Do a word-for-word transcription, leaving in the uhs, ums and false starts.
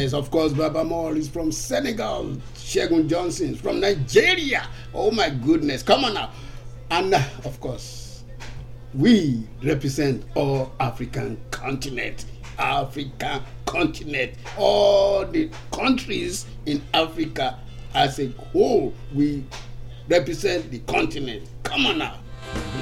Yes, of course, Baba Mall is from Senegal. Shegun Johnson is from Nigeria. Oh my goodness, come on now. And uh, of course, we represent all African continent. African continent. All the countries in Africa as a whole, we represent the continent. Come on now.